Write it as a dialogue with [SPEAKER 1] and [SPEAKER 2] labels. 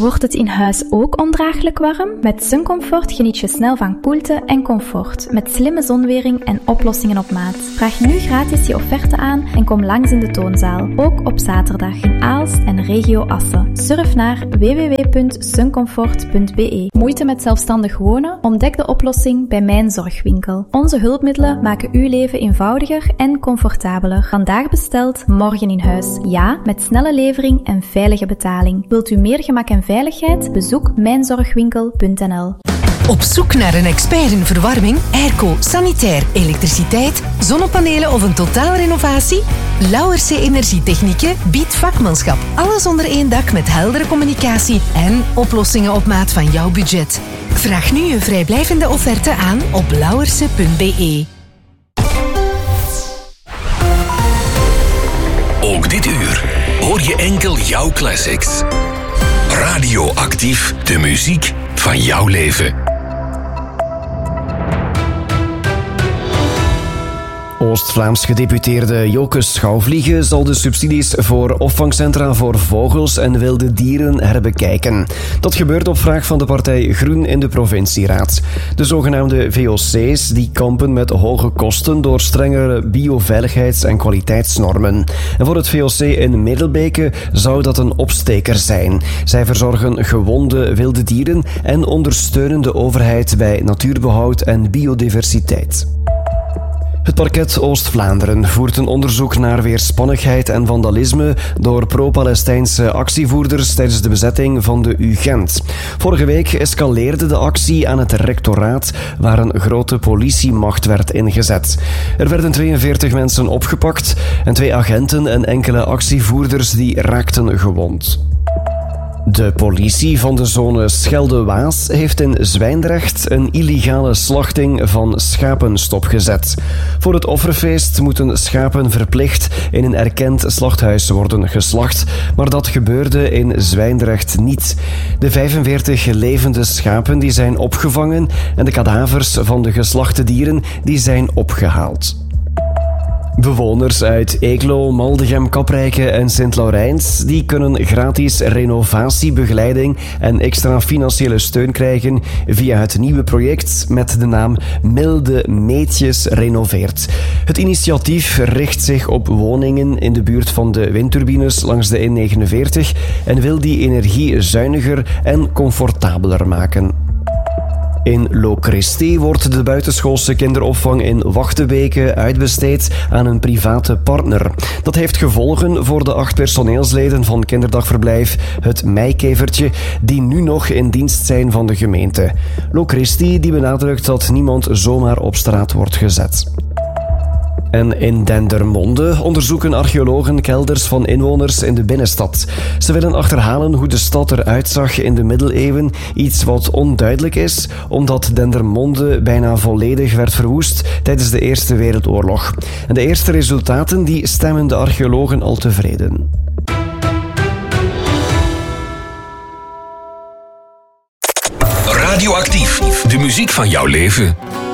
[SPEAKER 1] Wordt het in huis ook ondraaglijk warm? Met Suncomfort geniet je snel van koelte en comfort. Met slimme zonwering en oplossingen op maat. Vraag nu gratis je offerte aan en kom langs in de toonzaal. Ook op zaterdag in Aalst en regio Assen. Surf naar www.suncomfort.be. Moeite met zelfstandig wonen? Ontdek de oplossing bij Mijn Zorgwinkel. Onze hulpmiddelen maken uw leven eenvoudiger en comfortabeler. Vandaag besteld, morgen in huis. Ja, met snelle levering en veilige betaling. Wilt u meer gemak en veiligheid? Bezoek mijnzorgwinkel.nl.
[SPEAKER 2] Op zoek naar een expert in verwarming, airco, sanitair, elektriciteit, zonnepanelen of een totaalrenovatie? Lauwerse Energietechnieken biedt vakmanschap. Alles onder één dak met heldere communicatie en oplossingen op maat van jouw budget. Vraag nu een vrijblijvende offerte aan op lauwerse.be.
[SPEAKER 3] Ook dit uur hoor je enkel jouw classics. Radioactief, de muziek van jouw leven.
[SPEAKER 4] Oost-Vlaams gedeputeerde Joke Schouwvliegen zal de subsidies voor opvangcentra voor vogels en wilde dieren herbekijken. Dat gebeurt op vraag van de partij Groen in de provincieraad. De zogenaamde VOC's die kampen met hoge kosten door strengere bioveiligheids- en kwaliteitsnormen. En voor het VOC in Middelbeke zou dat een opsteker zijn. Zij verzorgen gewonde wilde dieren en ondersteunen de overheid bij natuurbehoud en biodiversiteit. Het parket Oost-Vlaanderen voert een onderzoek naar weerspannigheid en vandalisme door pro-Palestijnse actievoerders tijdens de bezetting van de UGent. Vorige week escaleerde de actie aan het rectoraat, waar een grote politiemacht werd ingezet. Er werden 42 mensen opgepakt en 2 agenten en enkele actievoerders die raakten gewond. De politie van de zone Schelde-Waas heeft in Zwijndrecht een illegale slachting van schapen stopgezet. Voor het offerfeest moeten schapen verplicht in een erkend slachthuis worden geslacht, maar dat gebeurde in Zwijndrecht niet. De 45 levende schapen die zijn opgevangen en de kadavers van de geslachte dieren die zijn opgehaald. Bewoners uit Eeklo, Maldegem, Kaprijke en Sint-Laurijns die kunnen gratis renovatiebegeleiding en extra financiële steun krijgen via het nieuwe project met de naam Milde Meetjes Renoveert. Het initiatief richt zich op woningen in de buurt van de windturbines langs de N49 en wil die energie zuiniger en comfortabeler maken. In Locristi wordt de buitenschoolse kinderopvang in Wachtebeke uitbesteed aan een private partner. Dat heeft gevolgen voor de 8 personeelsleden van kinderdagverblijf Het Meikevertje, die nu nog in dienst zijn van de gemeente. Locristi die benadrukt dat niemand zomaar op straat wordt gezet. En in Dendermonde onderzoeken archeologen kelders van inwoners in de binnenstad. Ze willen achterhalen hoe de stad eruit zag in de middeleeuwen, iets wat onduidelijk is, omdat Dendermonde bijna volledig werd verwoest tijdens de Eerste Wereldoorlog. En de eerste resultaten die stemmen de archeologen al tevreden.
[SPEAKER 3] Radioactief, de muziek van jouw leven.